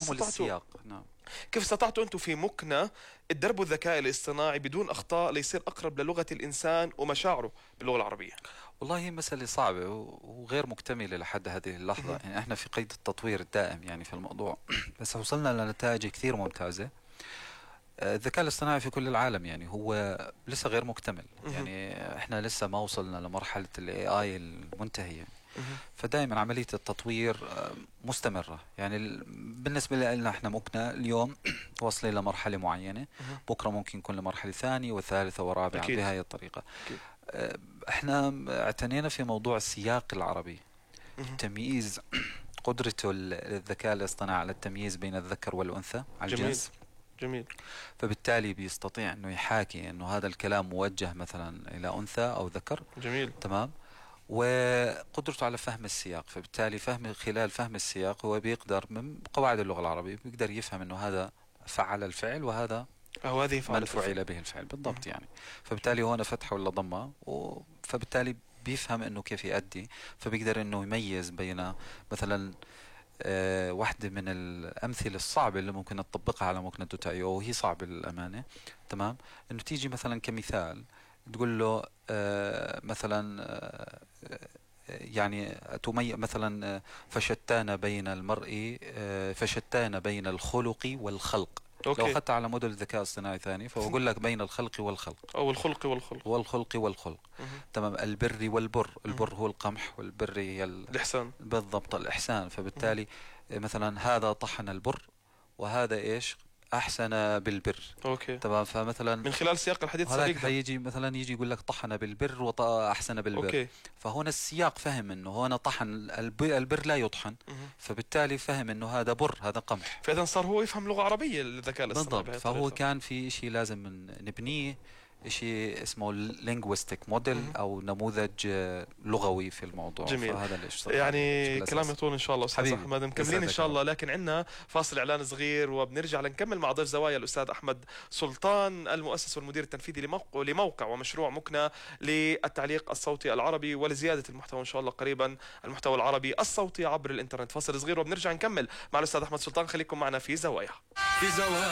تعامل السياق. نعم. كيف استطعتوا أنتم في مكنة تدربوا الذكاء الاصطناعي بدون أخطاء ليصير أقرب للغة الإنسان ومشاعره باللغة العربية؟ والله هي مسألة صعبة وغير مكتملة لحد هذه اللحظة. يعني احنا في قيد التطوير الدائم يعني في الموضوع بس وصلنا لنتائج كثير ممتازة. الذكاء الاصطناعي في كل العالم يعني هو لسه غير مكتمل. يعني احنا لسه ما وصلنا لمرحلة الاي اي المنتهية. فدائما عملية التطوير مستمرة. يعني بالنسبة لنا احنا ممكن اليوم واصلين لمرحلة معينة، بكرة ممكن يكون لمرحلة ثانية وثالثة ورابعة بهذه الطريقة. احنا اعتنينا في موضوع السياق العربي، تمييز قدرته الذكاء الاصطناعي على التمييز بين الذكر والأنثى على الجنس. جميل. فبالتالي بيستطيع انه يحاكي انه هذا الكلام موجه مثلا الى انثى او ذكر. جميل. تمام. وقدرته على فهم السياق، فبالتالي خلال فهم السياق هو بيقدر من قواعد اللغة العربية بيقدر يفهم انه هذا فعل الفعل وهذا من فعل به الفعل بالضبط. يعني فبالتالي هنا فتحة ولا ضمة، فبالتالي بيفهم انه كيف يؤدي، فبيقدر انه يميز بين مثلا واحدة من الأمثلة الصعبة اللي ممكن نطبقها على مكنة دوتا اي او، وهي صعبة للأمانة. تمام. انه تيجي مثلا كمثال تقول له مثلا يعني مثلا فشتان بين المرء فشتان بين الخلق والخلق. أوكي. لو أخذت على موديل الذكاء الصناعي ثاني فهو يقول لك بين الخلق والخلق أو الخلق والخلق. تمام. البر والبر، البر هو القمح والبر هي الإحسان. بالضبط الإحسان. فبالتالي مثلا هذا طحن البر وهذا إيش أحسن بالبر. أوكي. تمام. فمثلا من خلال سياق الحديث هذاك هيجي مثلا يجي يقول لك طحن بالبر وأحسن بالبر. أوكي. فهنا السياق فهم انه هنا طحن البر لا يطحن، فبالتالي فهم انه هذا بر هذا قمح. فإذا صار هو يفهم لغة عربية للذكاء الاصطناعي بالضبط. فهو كان في شيء لازم نبنيه، شيء اسمه linguistic موديل او نموذج لغوي في الموضوع. جميل. فهذا يعني كلام يطول ان شاء الله استاذ احمد، مكملين ان شاء الله، لكن عندنا فاصل اعلان صغير وبنرجع لنكمل مع ضيف زوايا الاستاذ احمد سلطان، المؤسس والمدير التنفيذي لموقع ومشروع مكنة للتعليق الصوتي العربي ولزيادة المحتوى ان شاء الله قريبا، المحتوى العربي الصوتي عبر الانترنت. فاصل صغير وبنرجع نكمل مع الاستاذ احمد سلطان، خليكم معنا في زوايا.